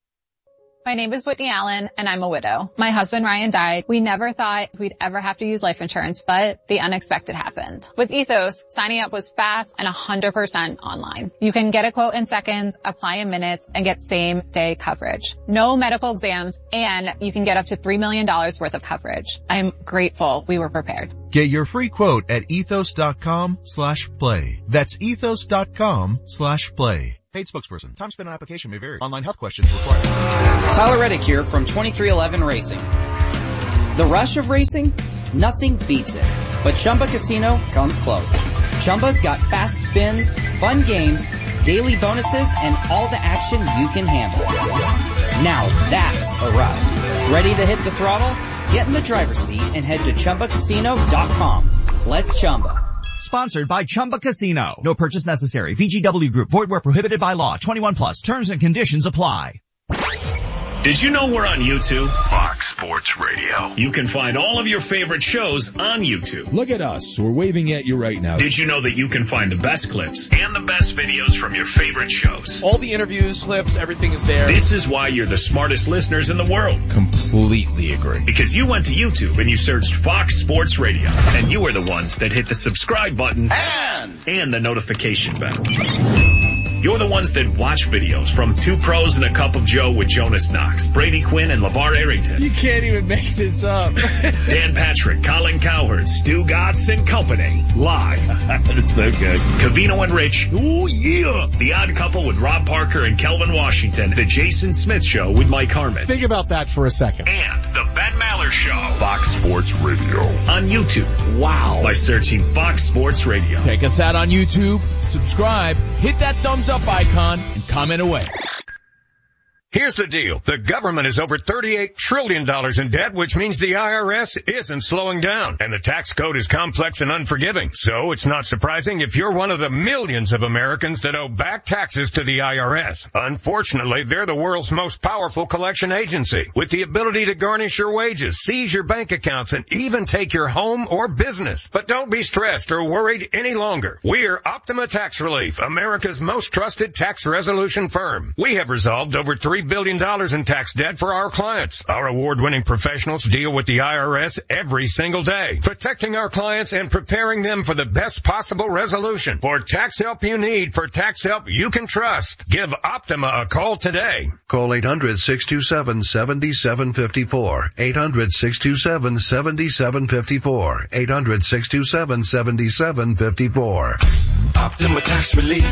My name is Whitney Allen, and I'm a widow. My husband Ryan died. We never thought we'd ever have to use life insurance, but the unexpected happened. With Ethos, signing up was fast and one hundred percent online. You can get a quote in seconds, apply in minutes, and get same-day coverage. No medical exams, and you can get up to three million dollars worth of coverage. I'm grateful we were prepared. Get your free quote at ethos.com slash play. That's ethos.com slash play. Paid spokesperson. Time spent on application may vary. Online health questions required. Tyler Reddick here from twenty-three eleven Racing. The rush of racing? Nothing beats it. But Chumba Casino comes close. Chumba's got fast spins, fun games, daily bonuses, and all the action you can handle. Now that's a ride. Ready to hit the throttle? Get in the driver's seat and head to Chumba Casino dot com. Let's Chumba. Sponsored by Chumba Casino. No purchase necessary. V G W Group. Void where prohibited by law. twenty-one plus. Terms and conditions apply. Did you know we're on YouTube? Fox Sports Radio. You can find all of your favorite shows on YouTube. Look at us. We're waving at you right now. Did you know that you can find the best clips and the best videos from your favorite shows? All the interviews, clips, everything is there. This is why you're the smartest listeners in the world. Completely agree. Because you went to YouTube and you searched Fox Sports Radio. And you were the ones that hit the subscribe button and, and the notification bell. You're the ones that watch videos from Two Pros and a Cup of Joe with Jonas Knox, Brady Quinn, and LeVar Arrington. You can't even make this up. Dan Patrick, Colin Cowherd, Stu Gatz, and company. Live. That's so good. Cavino and Rich. Oh, yeah. The Odd Couple with Rob Parker and Kelvin Washington. The Jason Smith Show with Mike Harmon. Think about that for a second. And the Ben Maller Show. Fox Sports Radio. On YouTube. Wow. By searching Fox Sports Radio. Check us out on YouTube. Subscribe. Hit that thumbs up icon and comment away. Here's the deal. The government is over thirty-eight trillion dollars in debt, which means the I R S isn't slowing down. And the tax code is complex and unforgiving. So it's not surprising if you're one of the millions of Americans that owe back taxes to the I R S. Unfortunately, they're the world's most powerful collection agency, with the ability to garnish your wages, seize your bank accounts, and even take your home or business. But don't be stressed or worried any longer. We're Optima Tax Relief, America's most trusted tax resolution firm. We have resolved over three billion dollars in tax debt for our clients. Our award-winning professionals deal with the I R S every single day, protecting our clients and preparing them for the best possible resolution. For tax help you need, for tax help you can trust, give Optima a call today. Call eight hundred, six two seven, seven seven five four. eight hundred, six two seven, seven seven five four. eight hundred, six two seven, seven seven five four. Optima Tax Relief.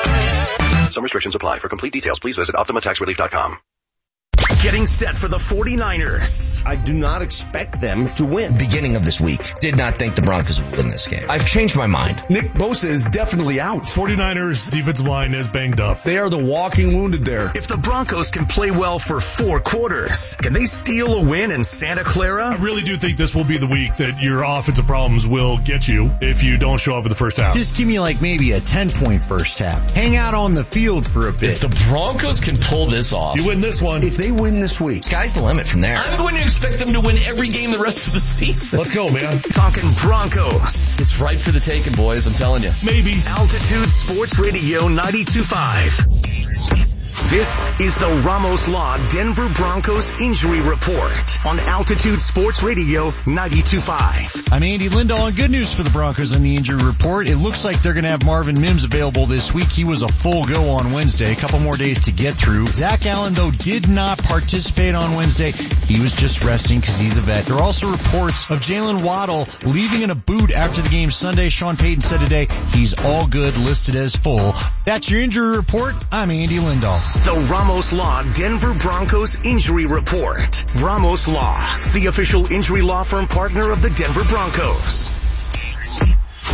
Some restrictions apply. For complete details, please visit optima tax relief dot com. Getting set for the forty-niners. I do not expect them to win. Beginning of this week, did not think the Broncos would win this game. I've changed my mind. Nick Bosa is definitely out. forty-niners defensive line is banged up. They are the walking wounded there. If the Broncos can play well for four quarters, can they steal a win in Santa Clara? I really do think this will be the week that your offensive problems will get you if you don't show up in the first half. Just give me like maybe a ten-point first half. Hang out on the field for a bit. If the Broncos can pull this off. You win this one. If they win this week, sky's the limit from there. I'm going to expect them to win every game the rest of the season. Let's go, man. Talking Broncos. It's right for the taking, boys, I'm telling you. Maybe. Altitude Sports Radio ninety-two point five. This is the Ramos Law Denver Broncos Injury Report on Altitude Sports Radio ninety-two point five. I'm Andy Lindahl, and good news for the Broncos on the injury report. It looks like they're going to have Marvin Mims available this week. He was a full go on Wednesday, a couple more days to get through. Zach Allen, though, did not participate on Wednesday. He was just resting because he's a vet. There are also reports of Jalen Waddle leaving in a boot after the game Sunday. Sean Payton said today he's all good, listed as full. That's your injury report. I'm Andy Lindahl. The Ramos Law Denver Broncos Injury Report. Ramos Law, the official injury law firm partner of the Denver Broncos.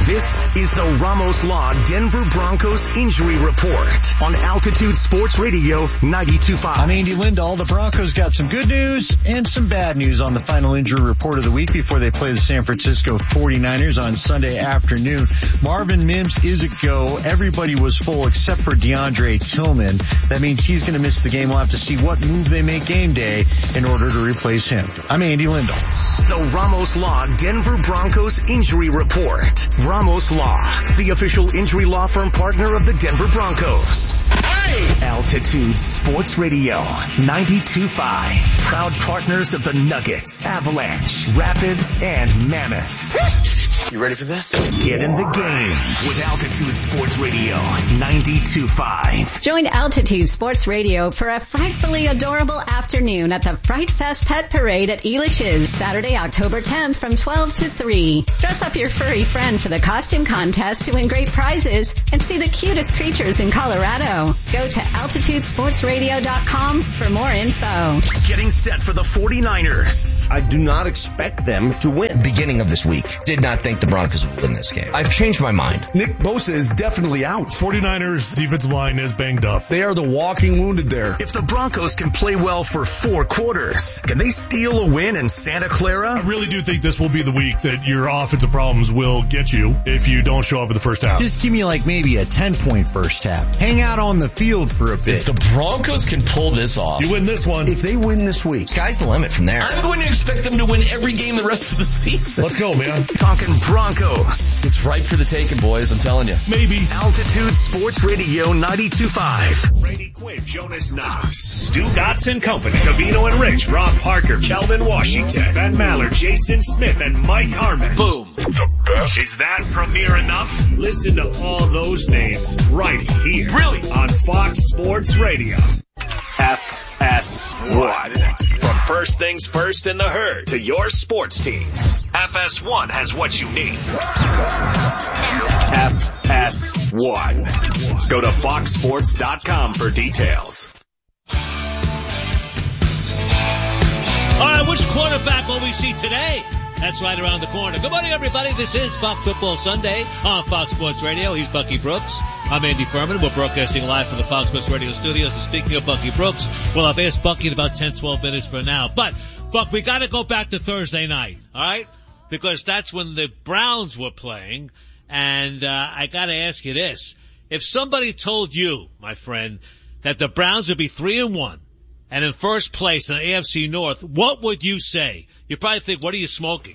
This is the Ramos Law Denver Broncos Injury Report on Altitude Sports Radio ninety-two point five. I'm Andy Lindahl. The Broncos got some good news and some bad news on the final injury report of the week before they play the San Francisco forty-niners on Sunday afternoon. Marvin Mims is a go. Everybody was full except for DeAndre Tillman. That means he's going to miss the game. We'll have to see what move they make game day in order to replace him. I'm Andy Lindahl. The Ramos Law Denver Broncos Injury Report. Ramos Law, the official injury law firm partner of the Denver Broncos. Hey! Altitude Sports Radio ninety-two point five. Proud partners of the Nuggets, Avalanche, Rapids, and Mammoth. You ready for this? Get in the game with Altitude Sports Radio ninety-two point five. Join Altitude Sports Radio for a frightfully adorable afternoon at the Fright Fest Pet Parade at Elitch's, Saturday, October tenth from twelve to three. Dress up your furry friend for the costume contest to win great prizes and see the cutest creatures in Colorado. Go to altitude sports radio dot com for more info. Getting set for the forty-niners. I do not expect them to win. Beginning of this week, did not think the Broncos would win this game. I've changed my mind. Nick Bosa is definitely out. forty-niners defensive line is banged up. They are the walking wounded there. If the Broncos can play well for four quarters, can they steal a win in Santa Clara? I really do think this will be the week that your offensive problems will get you if you don't show up in the first half. Just give me like maybe a ten-point first half. Hang out on the field for a bit. If the Broncos can pull this off, you win this one. If they win this week, sky's the limit from there. I'm going to expect them to win every game the rest of the season. Let's go, man. Talking Broncos. It's ripe for the taking, boys. I'm telling you. Maybe. Altitude Sports Radio ninety-two point five. Brady Quinn, Jonas Knox, Stu Dotson Company, Cavino and Rich, Rob Parker, Kelvin Washington, Ben Maller, Jason Smith, and Mike Harmon. Boom. The best. Is that premiere enough? Listen to all those names right here. Really? On Fox Sports Radio. F S one. From first things first in the herd to your sports teams, F S one has what you need. F S one. Go to fox sports dot com for details. All right, which quarterback will we see today? That's right around the corner. Good morning, everybody. This is Fox Football Sunday on Fox Sports Radio. He's Bucky Brooks. I'm Andy Furman. We're broadcasting live from the Fox Sports Radio studios. And speaking of Bucky Brooks, well, I've asked Bucky in about ten, twelve minutes for now. But, Buck, we got to go back to Thursday night, all right? Because that's when the Browns were playing. And uh, I got to ask you this. If somebody told you, my friend, that the Browns would be three and one and in first place in the A F C North, what would you say? You probably think, what are you smoking?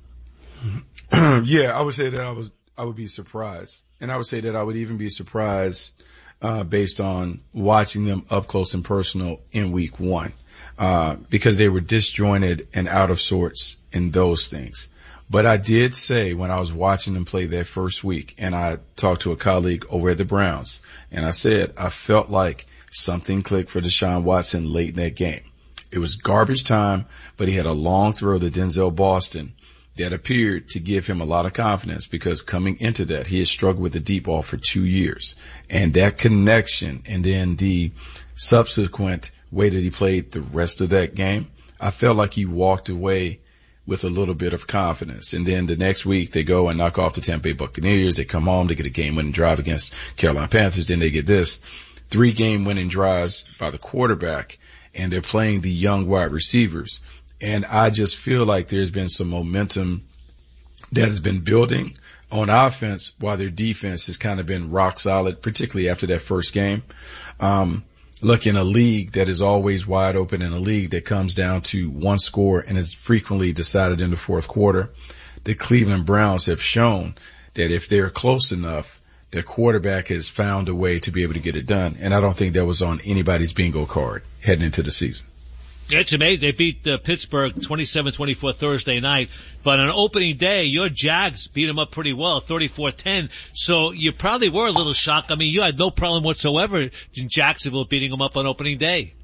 Yeah, I would say that I was, I would be surprised. And I would say that I would even be surprised, uh, based on watching them up close and personal in week one, uh, because they were disjointed and out of sorts in those things. But I did say when I was watching them play that first week, and I talked to a colleague over at the Browns, and I said I felt like something clicked for Deshaun Watson late in that game. It was garbage time, but he had a long throw to Denzel Boston that appeared to give him a lot of confidence because coming into that, he had struggled with the deep ball for two years. And that connection and then the subsequent way that he played the rest of that game, I felt like he walked away with a little bit of confidence. And then the next week they go and knock off the Tampa Bay Buccaneers. They come home, they get a game-winning drive against Carolina Panthers. Then they get this three game-winning drives by the quarterback, and they're playing the young wide receivers. And I just feel like there's been some momentum that has been building on offense while their defense has kind of been rock solid, particularly after that first game. Um, look, in a league that is always wide open, in a league that comes down to one score and is frequently decided in the fourth quarter, the Cleveland Browns have shown that if they're close enough, their quarterback has found a way to be able to get it done. And I don't think that was on anybody's bingo card heading into the season. It's amazing. They beat uh, Pittsburgh twenty-seven twenty-four Thursday night. But on opening day, your Jags beat them up pretty well, thirty-four ten. So you probably were a little shocked. I mean, you had no problem whatsoever in Jacksonville beating them up on opening day.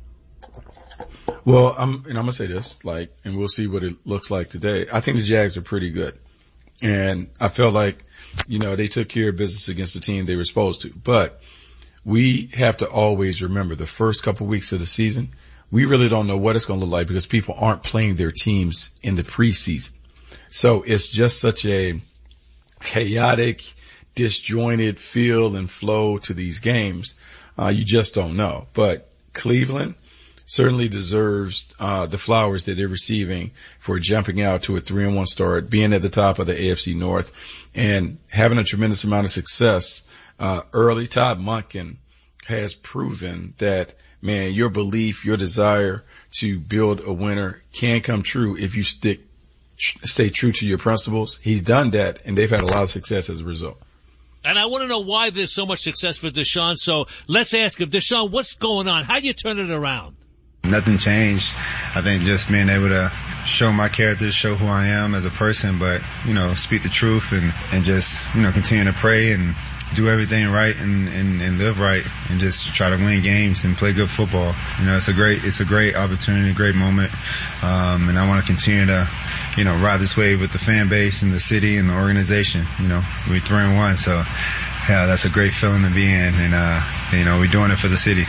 Well, I'm, and I'm going to say this, like, and we'll see what it looks like today. I think the Jags are pretty good. And I felt like, you know, they took care of business against the team they were supposed to. But we have to always remember the first couple weeks of the season, we really don't know what it's going to look like because people aren't playing their teams in the preseason. So it's just such a chaotic, disjointed feel and flow to these games. Uh, you just don't know. But Cleveland certainly deserves uh the flowers that they're receiving for jumping out to a three and one start, being at the top of the A F C North, and having a tremendous amount of success uh early. Todd Monken has proven that, man, your belief, your desire to build a winner can come true if you stick, stay true to your principles. He's done that, and they've had a lot of success as a result. And I want to know why there's so much success for Deshaun. So let's ask him, Deshaun, what's going on? How do you turn it around? Nothing changed. I think just being able to show my character, show who I am as a person, but, you know, speak the truth and, and just, you know, continue to pray and do everything right and, and, and live right and just try to win games and play good football. You know, it's a great, it's a great opportunity, a great moment. Um, and I want to continue to, you know, ride this wave with the fan base and the city and the organization. You know, we're three and one. So yeah, that's a great feeling to be in. And, uh, you know, we're doing it for the city.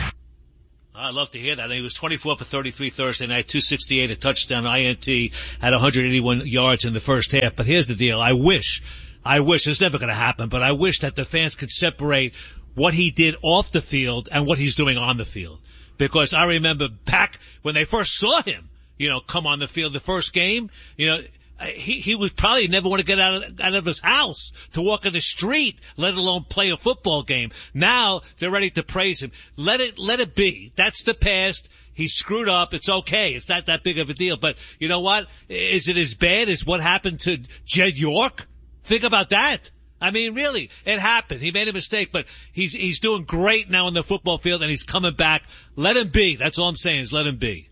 I'd love to hear that. He was twenty-four for thirty-three Thursday night, two sixty-eight, a touchdown, I N T, had one hundred eighty-one yards in the first half. But here's the deal. I wish, I wish, it's never going to happen, but I wish that the fans could separate what he did off the field and what he's doing on the field. Because I remember back when they first saw him, you know, come on the field the first game, you know, he, he would probably never want to get out of, out of his house to walk in the street, let alone play a football game. Now they're ready to praise him. Let it, let it be. That's the past. He screwed up. It's okay. It's not that big of a deal. But you know what? Is it as bad as what happened to Jed York? Think about that. I mean, really, it happened. He made a mistake, but he's, he's doing great now on the football field and he's coming back. Let him be. That's all I'm saying is let him be.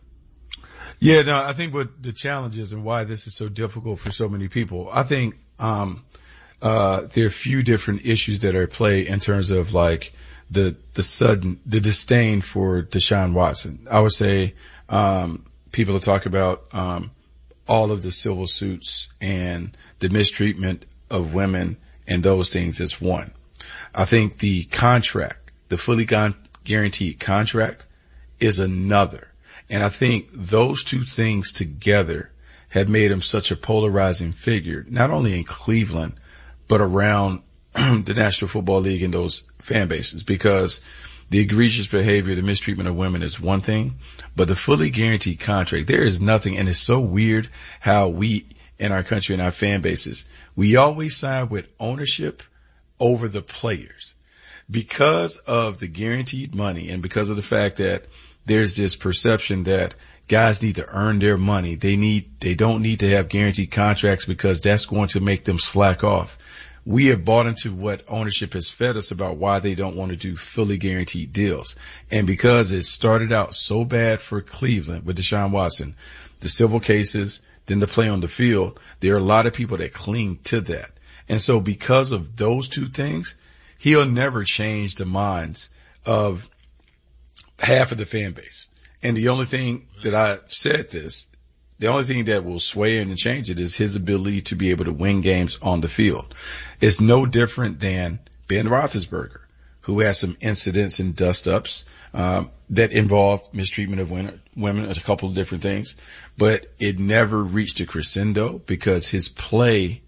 Yeah, no, I think what the challenge is and why this is so difficult for so many people, I think, um, uh, there are a few different issues that are at play in terms of like the, the sudden, the disdain for Deshaun Watson. I would say, um, people will talk about, um, all of the civil suits and the mistreatment of women and those things as one. I think the contract, the fully guaranteed contract is another. And I think those two things together have made him such a polarizing figure, not only in Cleveland, but around the National Football League and those fan bases, because the egregious behavior, the mistreatment of women is one thing, but the fully guaranteed contract, there is nothing. And it's so weird how we in our country and our fan bases, we always side with ownership over the players because of the guaranteed money and because of the fact that there's this perception that guys need to earn their money. They need, they don't need to have guaranteed contracts because that's going to make them slack off. We have bought into what ownership has fed us about why they don't want to do fully guaranteed deals. And because it started out so bad for Cleveland with Deshaun Watson, the civil cases, then the play on the field, there are a lot of people that cling to that. And so because of those two things, he'll never change the minds of half of the fan base. And the only thing that I said this, the only thing that will sway and change it is his ability to be able to win games on the field. It's no different than Ben Roethlisberger, who has some incidents and dust-ups um, that involved mistreatment of women, women, a couple of different things, but it never reached a crescendo because his play,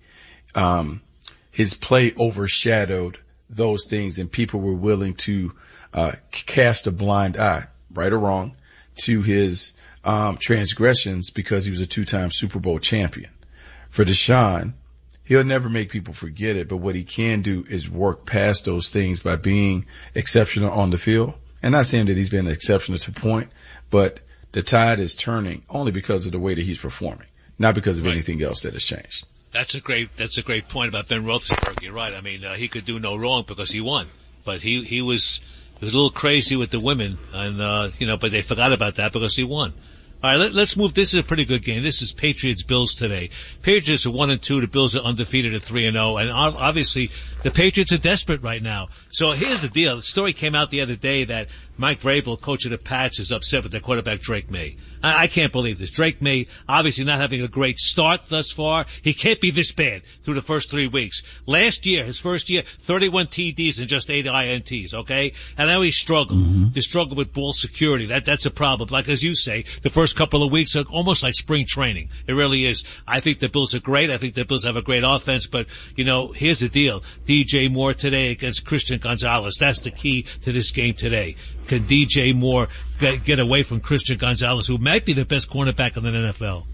um, his play overshadowed those things, and people were willing to uh cast a blind eye, right or wrong, to his um transgressions because he was a two-time Super Bowl champion. For Deshaun, he'll never make people forget it, but what he can do is work past those things by being exceptional on the field. And not saying that he's been exceptional to point, but the tide is turning only because of the way that he's performing, not because of right. anything else that has changed. That's a great, that's a great point about Ben Roethlisberger. You're right. I mean, uh, he could do no wrong because he won, but he, he was, he was a little crazy with the women and, uh, you know, but they forgot about that because he won. All right, let, let's move. This is a pretty good game. This is Patriots-Bills today. Patriots are one and two. The Bills are undefeated at three and oh. And obviously, the Patriots are desperate right now. So here's the deal. The story came out the other day that Mike Vrabel, coach of the Pats, is upset with their quarterback Drake May. I, I can't believe this. Drake May, obviously not having a great start thus far. He can't be this bad through the first three weeks. Last year, his first year, thirty-one T Ds and just eight I N Ts, okay? And now he's struggled. Mm-hmm. They struggle with ball security. That, that's a problem. Like, as you say, the first couple of weeks are almost like spring training. It really is. I think the Bills are great. I think the Bills have a great offense, but, you know, here's the deal. D J Moore today against Christian Gonzalez. That's the key to this game today. Can D J Moore get, get away from Christian Gonzalez, who might be the best cornerback in the N F L?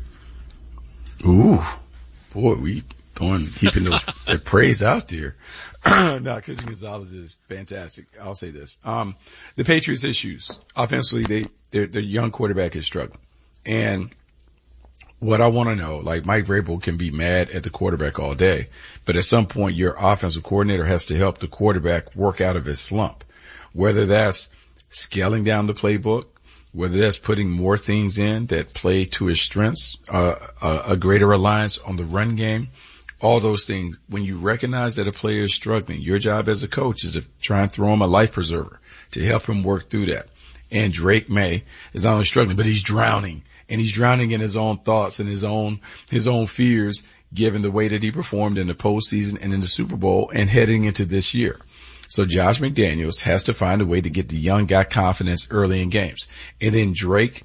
Ooh, boy, we throwing, keeping those that praise out there. No, Christian Gonzalez is fantastic. I'll say this. Um, the Patriots' issues. Offensively, they, their, their young quarterback is struggling. And what I want to know, like Mike Vrabel can be mad at the quarterback all day, but at some point your offensive coordinator has to help the quarterback work out of his slump. Whether that's scaling down the playbook, whether that's putting more things in that play to his strengths, uh, a, a greater reliance on the run game, all those things. When you recognize that a player is struggling, your job as a coach is to try and throw him a life preserver to help him work through that. And Drake May is not only struggling, but he's drowning. And he's drowning in his own thoughts and his own, his own fears, given the way that he performed in the postseason and in the Super Bowl and heading into this year. So Josh McDaniels has to find a way to get the young guy confidence early in games. And then Drake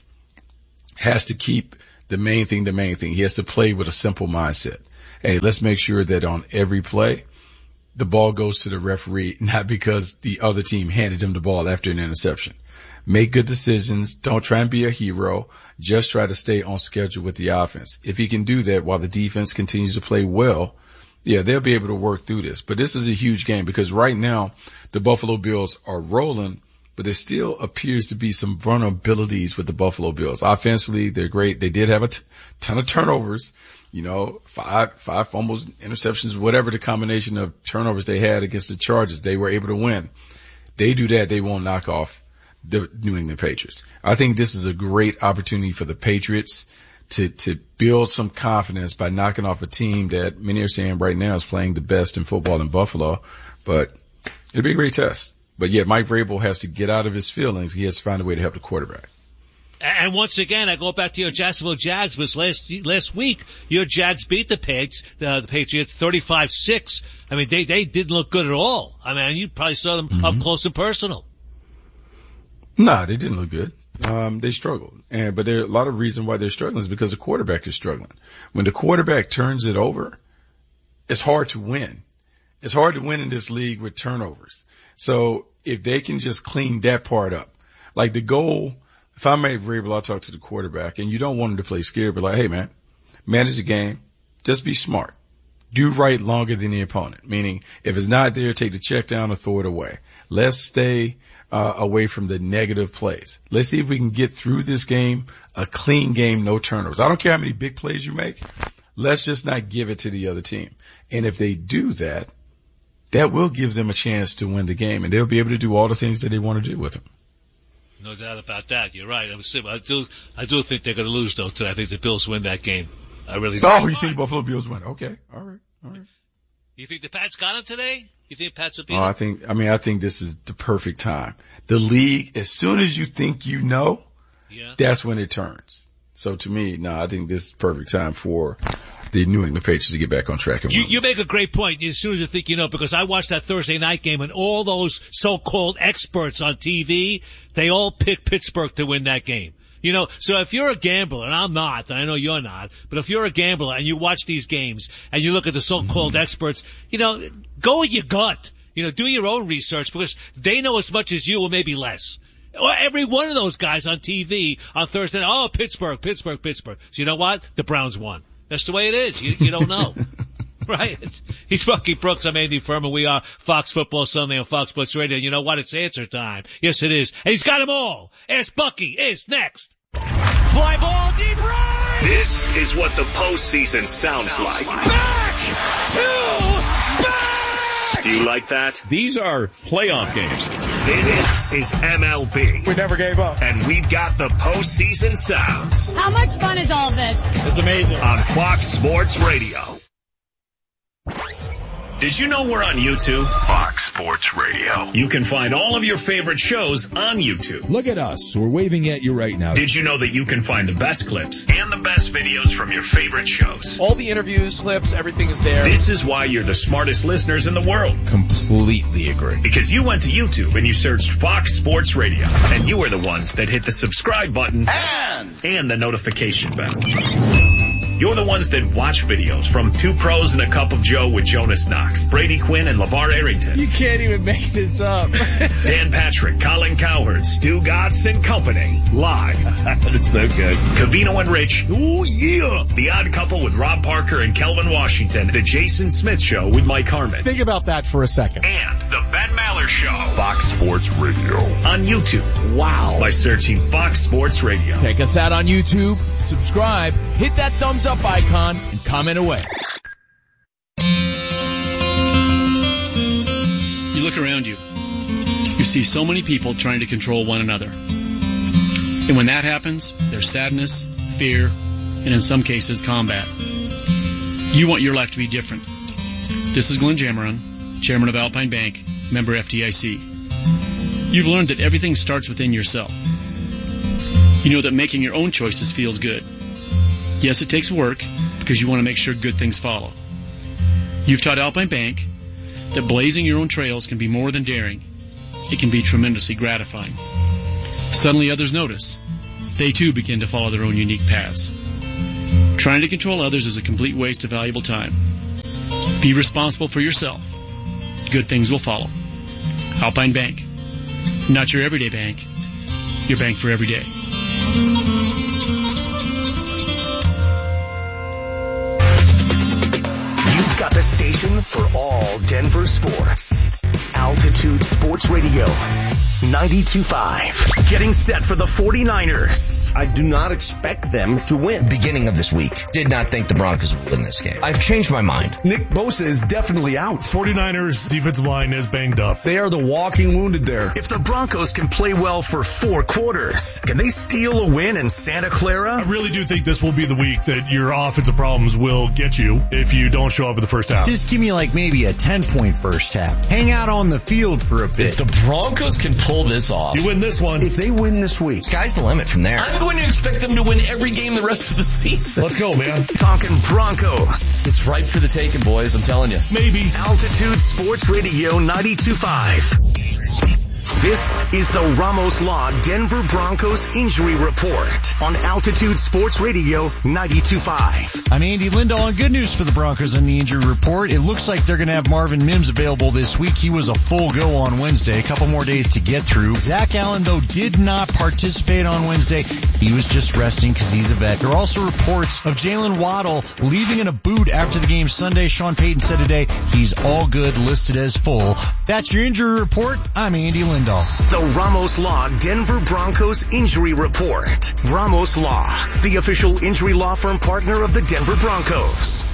has to keep the main thing the main thing. He has to play with a simple mindset. Hey, let's make sure that on every play, the ball goes to the referee, not because the other team handed him the ball after an interception. Make good decisions. Don't try and be a hero. Just try to stay on schedule with the offense. If he can do that while the defense continues to play well, yeah, they'll be able to work through this. But this is a huge game because right now the Buffalo Bills are rolling, but there still appears to be some vulnerabilities with the Buffalo Bills. Offensively, they're great. They did have a t- ton of turnovers, you know, five, five fumbles, interceptions, whatever the combination of turnovers they had against the Chargers, they were able to win. They do that, they won't knock off the New England Patriots. I think this is a great opportunity for the Patriots to, to build some confidence by knocking off a team that many are saying right now is playing the best in football in Buffalo. But it'll be a great test. But yeah, Mike Vrabel has to get out of his feelings. He has to find a way to help the quarterback. And once again, I go back to your Jacksonville Jags, because last, last week, your Jags beat the Pags, uh, the Patriots thirty-five six. I mean, they, they didn't look good at all. I mean, you probably saw them mm-hmm. up close and personal. Nah, they didn't look good. Um, they struggled. And, but there are a lot of reasons why they're struggling is because the quarterback is struggling. When the quarterback turns it over, it's hard to win. It's hard to win in this league with turnovers. So if they can just clean that part up, like the goal, if I'm Mike Vrabel, I'll talk to the quarterback and you don't want him to play scared, but like, hey man, manage the game. Just be smart. Do right longer than the opponent. Meaning if it's not there, take the check down or throw it away. Let's stay Uh, away from the negative plays. Let's see if we can get through this game, a clean game, no turnovers. I don't care how many big plays you make. Let's just not give it to the other team. And if they do that, that will give them a chance to win the game, and they'll be able to do all the things that they want to do with them. No doubt about that. You're right. I do, I do think they're going to lose, though, today. I think the Bills win that game. I really do. Oh, you think Buffalo Bills win? Okay. All right. All right. You think the Pats got him today? You think Pats will beat oh, him? I think, I mean, I think this is the perfect time. The league, as soon as you think you know, yeah. that's when it turns. So to me, no, I think this is the perfect time for the New England Patriots to get back on track. And you, you make a great point as soon as you think you know, because I watched that Thursday night game and all those so-called experts on T V, they all picked Pittsburgh to win that game. You know, so if you're a gambler, and I'm not, and I know you're not, but if you're a gambler and you watch these games and you look at the so-called mm-hmm. experts, you know, go with your gut. You know, do your own research because they know as much as you or maybe less. Or every one of those guys on T V on Thursday, oh, Pittsburgh, Pittsburgh, Pittsburgh. So you know what? The Browns won. That's the way it is. You, you don't know. Right? He's Bucky Brooks. I'm Andy Furman. We are Fox Football Sunday on Fox Sports Radio. You know what? It's answer time. Yes, it is. And he's got them all. Ask Bucky is next. Fly ball deep right. This is what the postseason sounds, sounds like. Back to back. Do you like that? These are playoff games. This is M L B. We never gave up. And we've got the postseason sounds. How much fun is all this? It's amazing. On Fox Sports Radio. Did you know we're on YouTube? Fox Sports Radio. You can find all of your favorite shows on YouTube. Look at us. We're waving at you right now. Did you know that you can find the best clips and the best videos from your favorite shows? All the interviews, clips, everything is there. This is why you're the smartest listeners in the world. Completely agree. Because you went to YouTube and you searched Fox Sports Radio. And you are the ones that hit the subscribe button and, and the notification bell. You're the ones that watch videos from Two Pros and a Cup of Joe with Jonas Knox, Brady Quinn, and LeVar Arrington. You can't even make this up. Dan Patrick, Colin Cowherd, Stu Gatz and company. Live. That is so good. Covino and Rich. Oh, yeah. The Odd Couple with Rob Parker and Kelvin Washington. The Jason Smith Show with Mike Harmon. Think about that for a second. And the Ben Maller Show. Fox Sports Radio. On YouTube. Wow. By searching Fox Sports Radio. Check us out on YouTube. Subscribe. Hit that thumbs up icon and comment away. You look around you. You see so many people trying to control one another. And when that happens, there's sadness, fear, and in some cases, combat. You want your life to be different. This is Glenn Jameron, Chairman of Alpine Bank, member F D I C. You've learned that everything starts within yourself. You know that making your own choices feels good. Yes, it takes work because you want to make sure good things follow. You've taught Alpine Bank that blazing your own trails can be more than daring. It can be tremendously gratifying. Suddenly others notice. They too begin to follow their own unique paths. Trying to control others is a complete waste of valuable time. Be responsible for yourself. Good things will follow. Alpine Bank. Not your everyday bank. Your bank for every day. You've got the station for all Denver sports. Altitude Sports Radio, ninety-two point five. Getting set for the forty-niners. I do not expect them to win. Beginning of this week, did not think the Broncos would win this game. I've changed my mind. Nick Bosa is definitely out. forty-niners defensive line is banged up. They are the walking wounded there. If the Broncos can play well for four quarters, can they steal a win in Santa Clara? I really do think this will be the week that your offensive problems will get you if you don't show up in the first half. Just give me like maybe a ten point first half. Hang out on the field for a bit. The Broncos can pull this off. You win this one. If they win this week, sky's the limit from there. I'm going to expect them to win every game the rest of the season. Let's go, man. Talking Broncos. It's ripe for the taking, boys. I'm telling you. Maybe. Altitude Sports Radio ninety-two point five. This is the Ramos Law Denver Broncos Injury Report on Altitude Sports Radio ninety-two point five. I'm Andy Lindahl, and good news for the Broncos on the injury report. It looks like they're going to have Marvin Mims available this week. He was a full go on Wednesday, a couple more days to get through. Zach Allen, though, did not participate on Wednesday. He was just resting because he's a vet. There are also reports of Jalen Waddle leaving in a boot after the game Sunday. Sean Payton said today he's all good, listed as full. That's your injury report. I'm Andy Lindahl. The Ramos Law Denver Broncos Injury Report. Ramos Law, the official injury law firm partner of the Denver Broncos.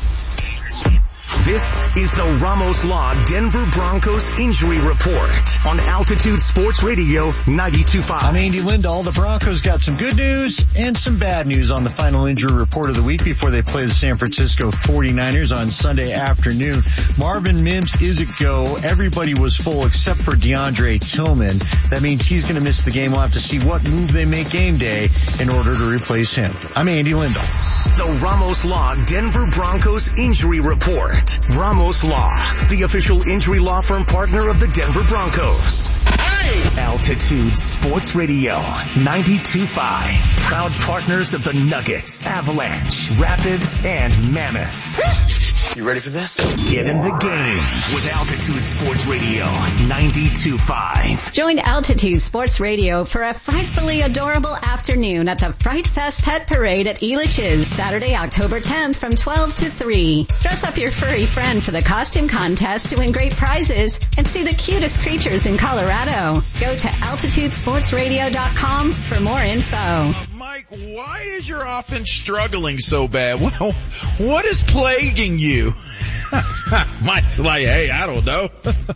This is the Ramos Law Denver Broncos Injury Report on Altitude Sports Radio ninety-two point five. I'm Andy Lindahl. The Broncos got some good news and some bad news on the final injury report of the week before they play the San Francisco forty-niners on Sunday afternoon. Marvin Mims is a go. Everybody was full except for DeAndre Tillman. That means he's going to miss the game. We'll have to see what move they make game day in order to replace him. I'm Andy Lindahl. The Ramos Law Denver Broncos Injury Report. Ramos Law, the official injury law firm partner of the Denver Broncos. Hey! Altitude Sports Radio, ninety-two point five. Proud partners of the Nuggets, Avalanche, Rapids, and Mammoth. You ready for this? Get in the game with Altitude Sports Radio, ninety-two point five. Join Altitude Sports Radio for a frightfully adorable afternoon at the Fright Fest Pet Parade at Elitch's, Saturday, October tenth from twelve to three. Dress up your furry friend for the costume contest to win great prizes and see the cutest creatures in Colorado. Go to altitude sports radio dot com for more info. Uh, Mike, why is your offense struggling so bad? Well, what is plaguing you? Mike's like, hey, I don't know.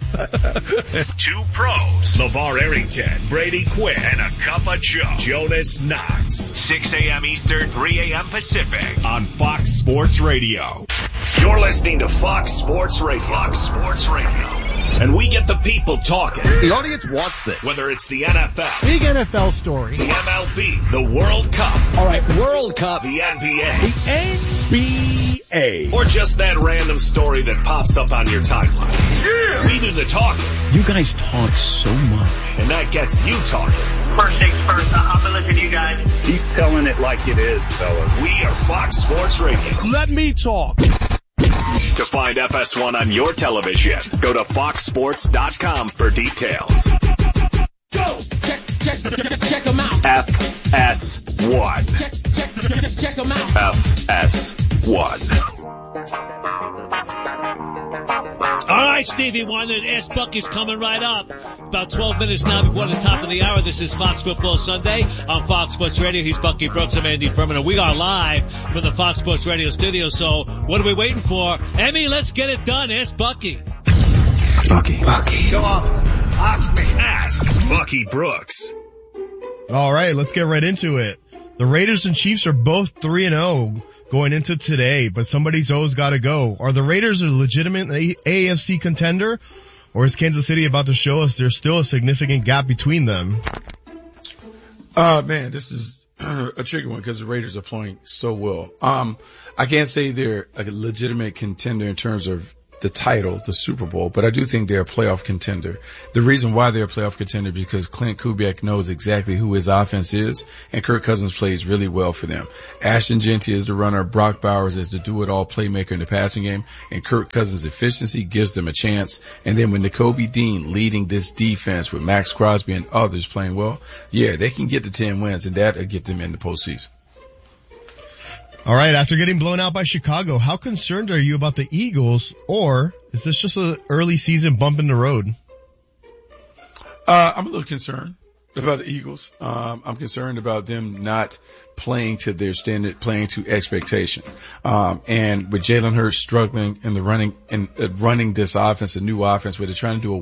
Two pros, LeVar Arrington, Brady Quinn, and a cup of Joe, Jonas Knox. six a.m. Eastern, three a.m. Pacific on Fox Sports Radio. You're listening to Fox Sports Radio. Fox Sports Radio. And we get the people talking. The audience wants this. Whether it's the N F L. Big N F L story. The M L B. The World Cup. All right, World Cup. The N B A. The N B A. Or just that random story that pops up on your timeline. Yeah. We do the talking. You guys talk so much. And that gets you talking. First things first, I'm going to listen to you guys. Keep telling it like it is, fellas. We are Fox Sports Radio. Let me talk. To find F S one on your television, go to fox sports dot com for details. Go! Check, check, check, check them out. F S one. Check, check, check, check them out. F S one. All right, Stevie Wonder, Ask Bucky's coming right up. About twelve minutes now before the top of the hour. This is Fox Football Sunday on Fox Sports Radio. He's Bucky Brooks. I'm Andy Furman. We are live from the Fox Sports Radio studio. So what are we waiting for? Emmy, let's get it done. Ask Bucky. Bucky. Bucky. Go on. Ask me. Ask Bucky Brooks. All right, let's get right into it. The Raiders and Chiefs are both three and oh going into today, but somebody's always got to go. Are the Raiders a legitimate A F C contender, or is Kansas City about to show us there's still a significant gap between them? Uh, man, this is a tricky one because the Raiders are playing so well. Um, I can't say they're a legitimate contender in terms of the title, the Super Bowl, but I do think they're a playoff contender. The reason why they're a playoff contender is because Clint Kubiak knows exactly who his offense is, and Kirk Cousins plays really well for them. Ashton Genty is the runner, Brock Bowers is the do-it-all playmaker in the passing game, and Kirk Cousins' efficiency gives them a chance. And then when Nakobe Dean leading this defense with Max Crosby and others playing well, yeah, they can get to ten wins, and that'll get them in the postseason. All right, after getting blown out by Chicago, how concerned are you about the Eagles, or is this just an early season bump in the road? Uh, I'm a little concerned about the Eagles. Um, I'm concerned about them not playing to their standard, playing to expectation. Um, and with Jalen Hurts struggling in the running and uh, running this offense, a new offense where they're trying to do a